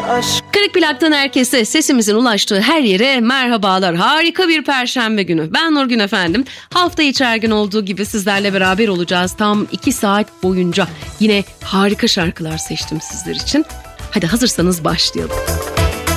aşk. Kırık Plak'tan herkese, sesimizin ulaştığı her yere merhabalar. Harika bir perşembe günü. Ben Nurgün efendim. Hafta içi her gün olduğu gibi sizlerle beraber olacağız. Tam 2 saat boyunca yine harika şarkılar seçtim sizler için. Hadi hazırsanız başlayalım.